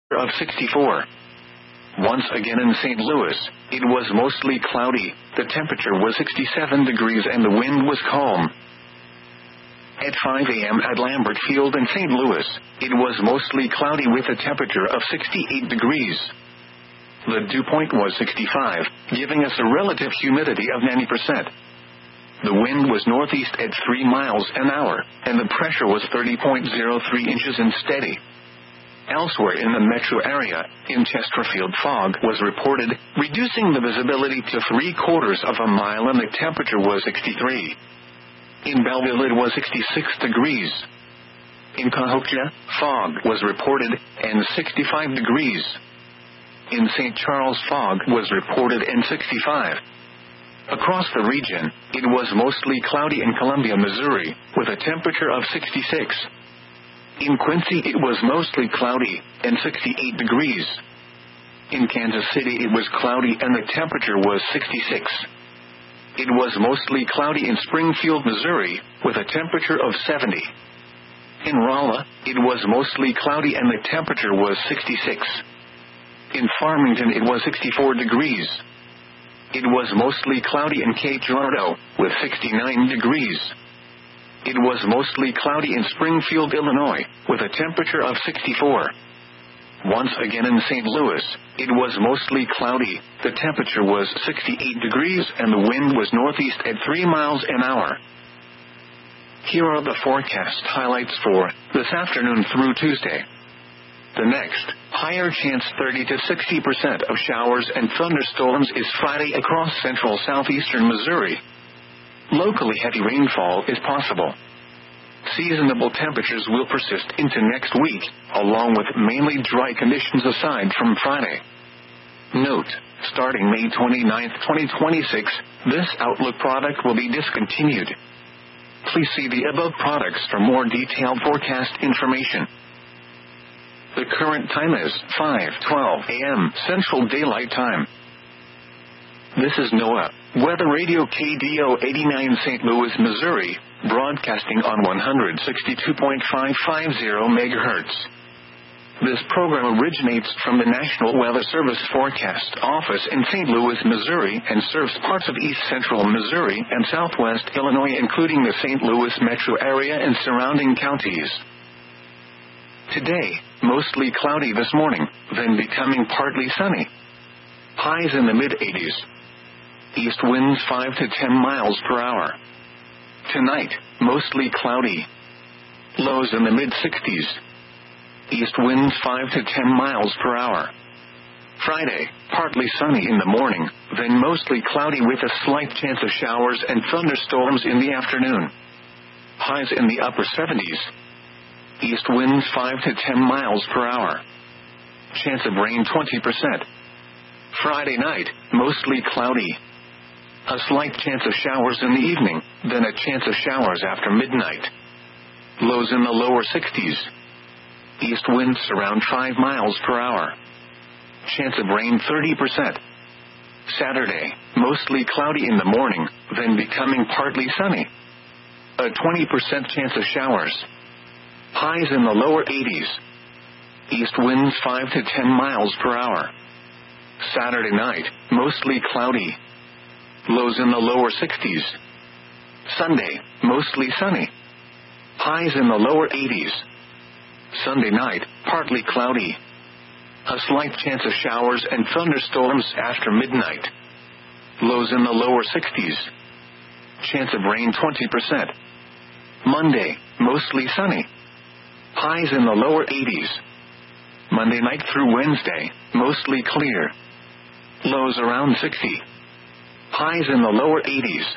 of 64. Once again in St. Louis, it was mostly cloudy, the temperature was 67 degrees and the wind was calm. At 5 a.m. at Lambert Field in St. Louis, it was mostly cloudy with a temperature of 68 degrees. The dew point was 65, giving us a relative humidity of 90%. The wind was northeast at 3 miles an hour, and the pressure was 30.03 inches and steady. Elsewhere in the metro area, in Chesterfield, fog was reported, reducing the visibility to 3/4 of a mile, and the temperature was 63. In Belleville, it was 66 degrees. In Cahokia, fog was reported, and 65 degrees. In St. Charles, fog was reported and 65. Across the region, it was mostly cloudy in Columbia, Missouri, with a temperature of 66. In Quincy, it was mostly cloudy, and 68 degrees. In Kansas City, it was cloudy and the temperature was 66. It was mostly cloudy in Springfield, Missouri, with a temperature of 70. In Rolla, it was mostly cloudy and the temperature was 66. In Farmington, it was 64 degrees. It was mostly cloudy in Cape Girardeau, with 69 degrees. It was mostly cloudy in Springfield, Illinois, with a temperature of 64. Once again in St. Louis, it was mostly cloudy, the temperature was 68 degrees and the wind was northeast at 3 miles an hour. Here are the forecast highlights for this afternoon through Tuesday. The next, higher chance 30 to 60% of showers and thunderstorms is Friday across central southeastern Missouri. Locally heavy rainfall is possible. Seasonable temperatures will persist into next week, along with mainly dry conditions aside from Friday. Note, starting May 29, 2026, this Outlook product will be discontinued. Please see the above products for more detailed forecast information. The current time is 5:12 a.m. Central Daylight Time. This is NOAA Weather Radio KDO 89 St. Louis, Missouri, broadcasting on 162.550 MHz. This program originates from the National Weather Service Forecast Office in St. Louis, Missouri, and serves parts of east central Missouri and southwest Illinois, including the St. Louis metro area and surrounding counties. Today, mostly cloudy this morning, then becoming partly sunny. Highs in the mid-80s. East winds 5 to 10 miles per hour. Tonight, mostly cloudy. Lows in the mid-60s. East winds 5 to 10 miles per hour. Friday, partly sunny in the morning, then mostly cloudy with a slight chance of showers and thunderstorms in the afternoon. Highs in the upper 70s. East winds 5 to 10 miles per hour. Chance of rain 20%. Friday night, mostly cloudy. A slight chance of showers in the evening, then a chance of showers after midnight. Lows in the lower 60s. East winds around 5 miles per hour. Chance of rain 30%. Saturday, mostly cloudy in the morning, then becoming partly sunny. A 20% chance of showers. Highs in the lower 80s. East winds 5 to 10 miles per hour. Saturday night, mostly cloudy. Lows in the lower 60s. Sunday, mostly sunny. Highs in the lower 80s. Sunday night, partly cloudy. A slight chance of showers and thunderstorms after midnight. Lows in the lower 60s. Chance of rain 20%. Monday, mostly sunny. Highs in the lower 80s. Monday night through Wednesday, mostly clear. Lows around 60. Highs in the lower 80s.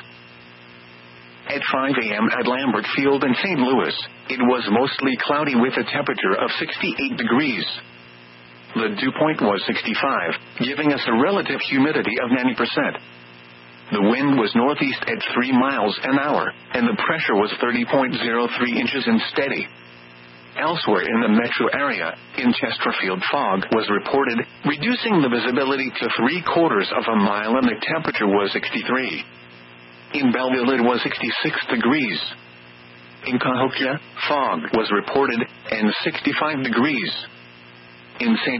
At 5 a.m. at Lambert Field in St. Louis, it was mostly cloudy with a temperature of 68 degrees. The dew point was 65, giving us a relative humidity of 90%. The wind was northeast at 3 miles an hour, and the pressure was 30.03 inches and steady. Elsewhere in the metro area, in Chesterfield, fog was reported, reducing the visibility to 3/4 of a mile, and the temperature was 63. In Belleville, it was 66 degrees. In Cahokia, fog was reported, and 65 degrees. In St.